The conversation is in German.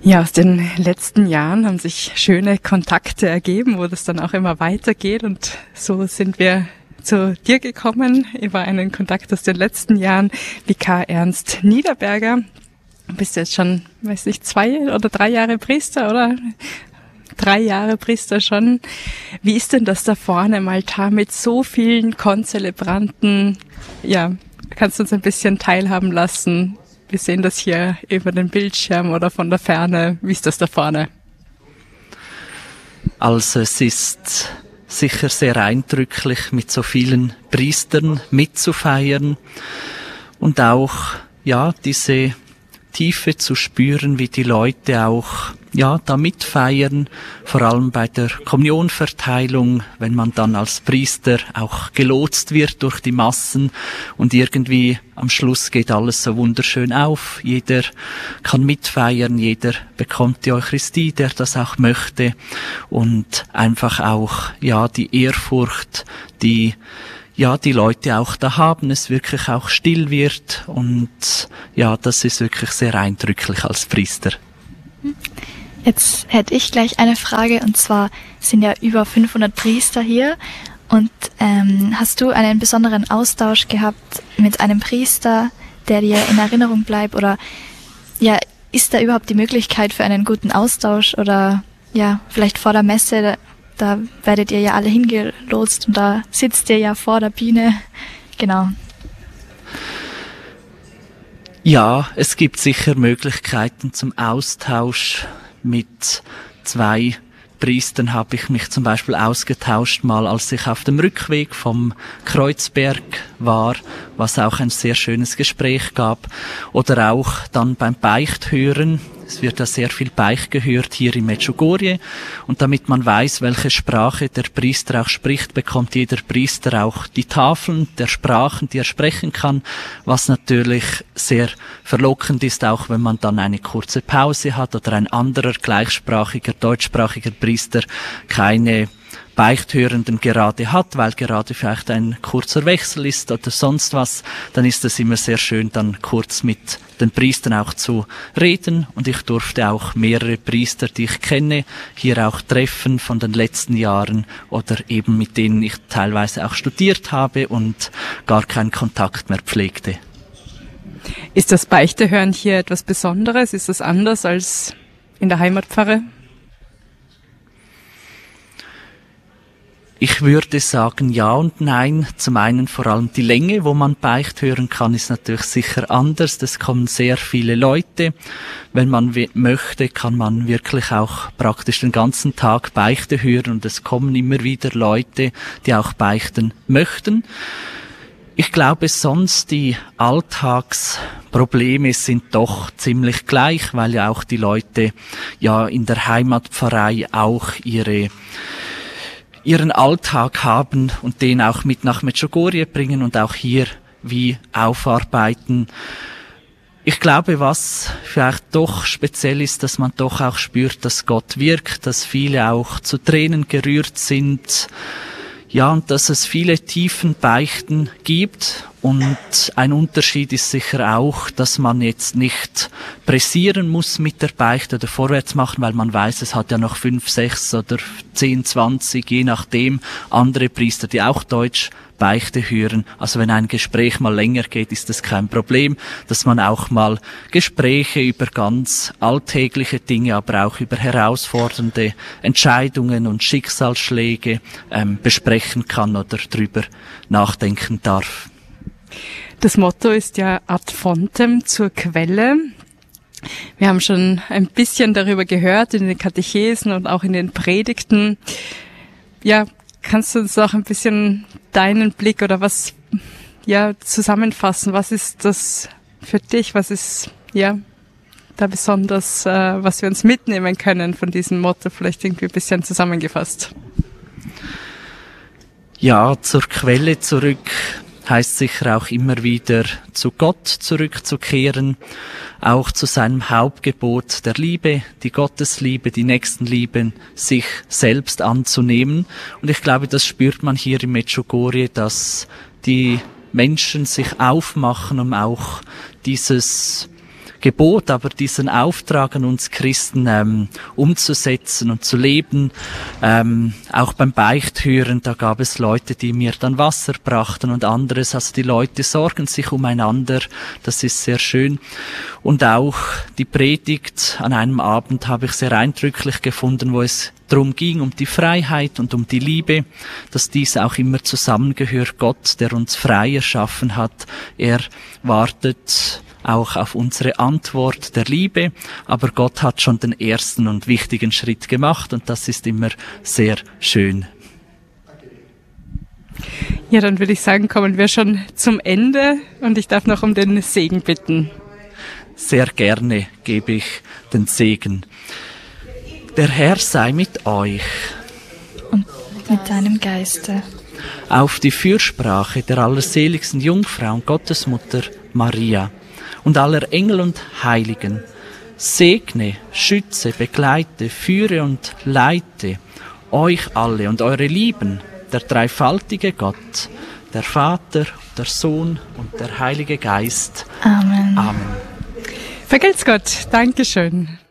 Ja, aus den letzten Jahren haben sich schöne Kontakte ergeben, wo das dann auch immer weitergeht. Und so sind wir zu dir gekommen über einen Kontakt aus den letzten Jahren, Vikar Ernst Niederberger. Du bist jetzt schon, 2 oder 3 Jahre Priester, oder? 3 Jahre Priester schon. Wie ist denn das da vorne im Altar mit so vielen Konzelebranten? Ja, kannst du uns ein bisschen teilhaben lassen? Wir sehen das hier über den Bildschirm oder von der Ferne. Wie ist das da vorne? Also es ist sicher sehr eindrücklich, mit so vielen Priestern mitzufeiern und auch, ja, diese Tiefe zu spüren, wie die Leute auch, ja, da mitfeiern, vor allem bei der Kommunionverteilung, wenn man dann als Priester auch gelotst wird durch die Massen und irgendwie am Schluss geht alles so wunderschön auf. Jeder kann mitfeiern, jeder bekommt die Eucharistie, der das auch möchte und einfach auch, ja, die Ehrfurcht, die Leute auch da haben, es wirklich auch still wird und ja, das ist wirklich sehr eindrücklich als Priester. Jetzt hätte ich gleich eine Frage, und zwar sind ja über 500 Priester hier und hast du einen besonderen Austausch gehabt mit einem Priester, der dir in Erinnerung bleibt, oder ja, ist da überhaupt die Möglichkeit für einen guten Austausch oder ja, vielleicht vor der Messe, da werdet ihr ja alle hingelotst und da sitzt ihr ja vor der Bühne, genau. Ja, es gibt sicher Möglichkeiten zum Austausch. Mit 2 Priestern habe ich mich zum Beispiel ausgetauscht, mal als ich auf dem Rückweg vom Kreuzberg war, was auch ein sehr schönes Gespräch gab. Oder auch dann beim Beichthören. Es wird ja sehr viel Beicht gehört hier in Medjugorje. Und damit man weiß, welche Sprache der Priester auch spricht, bekommt jeder Priester auch die Tafeln der Sprachen, die er sprechen kann, was natürlich sehr verlockend ist, auch wenn man dann eine kurze Pause hat oder ein anderer gleichsprachiger, deutschsprachiger Priester keine Beichthörenden gerade hat, weil gerade vielleicht ein kurzer Wechsel ist oder sonst was, dann ist es immer sehr schön, dann kurz mit den Priestern auch zu reden. Und ich durfte auch mehrere Priester, die ich kenne, hier auch treffen von den letzten Jahren oder eben mit denen ich teilweise auch studiert habe und gar keinen Kontakt mehr pflegte. Ist das Beichtehören hier etwas Besonderes? Ist das anders als in der Heimatpfarre? Ich würde sagen ja und nein. Zum einen vor allem die Länge, wo man Beicht hören kann, ist natürlich sicher anders. Es kommen sehr viele Leute. Wenn man möchte, kann man wirklich auch praktisch den ganzen Tag Beichte hören und es kommen immer wieder Leute, die auch beichten möchten. Ich glaube, sonst die Alltagsprobleme sind doch ziemlich gleich, weil ja auch die Leute ja in der Heimatpfarrei auch ihren Alltag haben und den auch mit nach Medjugorje bringen und auch hier wie aufarbeiten. Ich glaube, was vielleicht doch speziell ist, dass man doch auch spürt, dass Gott wirkt, dass viele auch zu Tränen gerührt sind, ja, und dass es viele tiefen Beichten gibt. Und ein Unterschied ist sicher auch, dass man jetzt nicht pressieren muss mit der Beichte oder vorwärts machen, weil man weiß, es hat ja noch 5, 6 oder 10, 20, je nachdem, andere Priester, die auch Deutsch Beichte hören. Also wenn ein Gespräch mal länger geht, ist das kein Problem, dass man auch mal Gespräche über ganz alltägliche Dinge, aber auch über herausfordernde Entscheidungen und Schicksalsschläge besprechen kann oder drüber nachdenken darf. Das Motto ist ja ad fontem, zur Quelle. Wir haben schon ein bisschen darüber gehört in den Katechesen und auch in den Predigten. Ja, kannst du uns auch ein bisschen deinen Blick oder was zusammenfassen? Was ist das für dich? Was ist da besonders, was wir uns mitnehmen können von diesem Motto? Vielleicht irgendwie ein bisschen zusammengefasst. Ja, zur Quelle zurück heißt sicher auch immer wieder zu Gott zurückzukehren, auch zu seinem Hauptgebot der Liebe, die Gottesliebe, die Nächstenliebe, sich selbst anzunehmen. Und ich glaube, das spürt man hier in Medjugorje, dass die Menschen sich aufmachen, um auch dieses Gebot, aber diesen Auftrag an uns Christen umzusetzen und zu leben. Auch beim Beichthören, da gab es Leute, die mir dann Wasser brachten und anderes. Also die Leute sorgen sich umeinander. Das ist sehr schön. Und auch die Predigt an einem Abend habe ich sehr eindrücklich gefunden, wo es darum ging, um die Freiheit und um die Liebe, dass dies auch immer zusammengehört. Gott, der uns frei erschaffen hat, er wartet auch auf unsere Antwort der Liebe, aber Gott hat schon den ersten und wichtigen Schritt gemacht und das ist immer sehr schön. Ja, dann würde ich sagen, kommen wir schon zum Ende und ich darf noch um den Segen bitten. Sehr gerne gebe ich den Segen. Der Herr sei mit euch. Und mit deinem Geiste. Auf die Fürsprache der allerseligsten Jungfrau und Gottesmutter Maria und aller Engel und Heiligen, segne, schütze, begleite, führe und leite euch alle und eure Lieben, der dreifaltige Gott, der Vater, der Sohn und der Heilige Geist. Amen. Amen. Vergelt's Gott. Dankeschön.